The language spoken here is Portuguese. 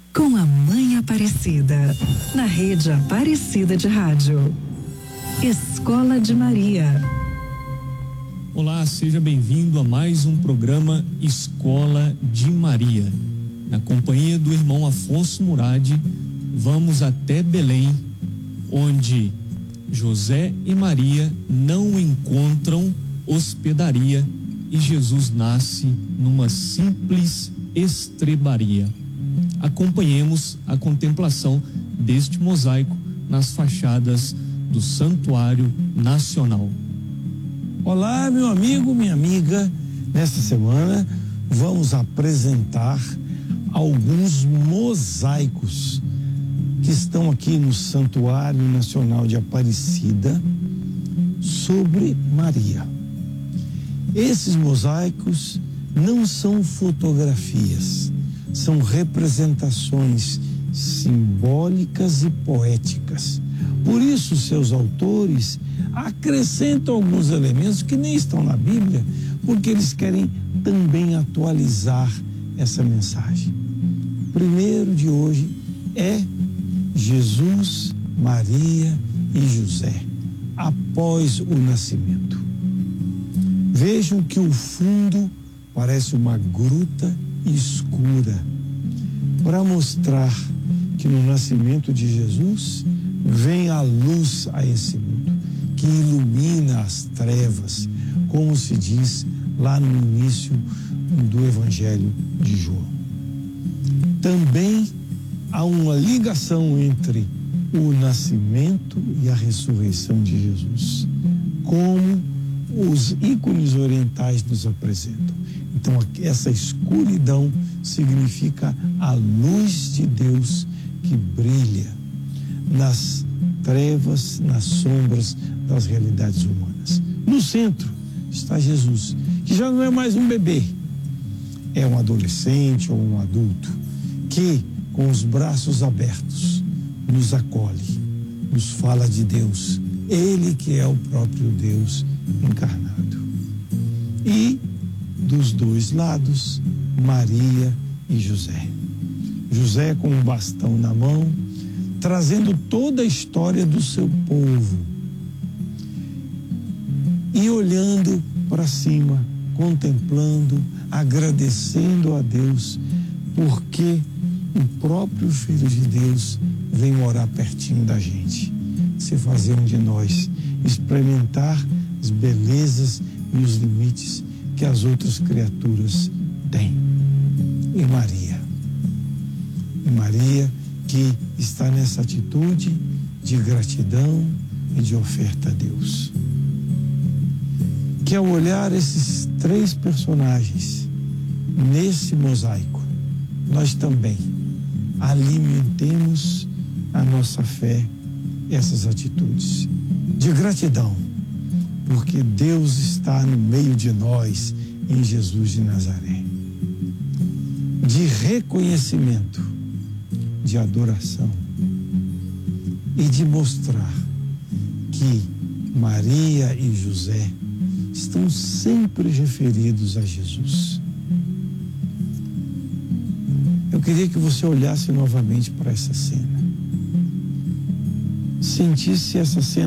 com a Mãe Aparecida, na Rede Aparecida de Rádio. Escola de Maria. Olá, seja bem-vindo a mais um programa Escola de Maria. Na companhia do irmão Afonso Murad, vamos até Belém, onde José e Maria não encontram hospedaria e Jesus nasce numa simples estrebaria. Acompanhemos a contemplação deste mosaico nas fachadas do Santuário Nacional. Olá, meu amigo, minha amiga. Nesta semana vamos apresentar alguns mosaicos que estão aqui no Santuário Nacional de Aparecida sobre Maria. Esses mosaicos não são fotografias, são representações simbólicas e poéticas. Por isso, seus autores acrescentam alguns elementos que nem estão na Bíblia, porque eles querem também atualizar essa mensagem. O primeiro de hoje é Jesus, Maria e José, após o nascimento. Vejam que o fundo parece uma gruta escura, para mostrar que no nascimento de Jesus vem a luz a esse mundo, que ilumina as trevas, como se diz lá no início do Evangelho de João. Também há uma ligação entre o nascimento e a ressurreição de Jesus, como os ícones orientais nos apresentam. Então, essa escuridão significa a luz de Deus que brilha nas trevas, nas sombras das realidades humanas. No centro está Jesus, que já não é mais um bebê, é um adolescente ou um adulto, que com os braços abertos nos acolhe, nos fala de Deus, Ele que é o próprio Deus encarnado. E dos dois lados, Maria e José. José com um bastão na mão, trazendo toda a história do seu povo e olhando para cima, contemplando, agradecendo a Deus, porque o próprio Filho de Deus vem morar pertinho da gente, se fazer um de nós, experimentar as belezas e os limites que as outras criaturas têm. E Maria que está nessa atitude de gratidão e de oferta a Deus. Que ao olhar esses três personagens nesse mosaico, nós também alimentemos a nossa fé, essas atitudes de gratidão, porque Deus está no meio de nós em Jesus de Nazaré, de reconhecimento, de adoração e de mostrar que Maria e José estão sempre referidos a Jesus. Eu queria que você olhasse novamente para essa cena, sentisse essa cena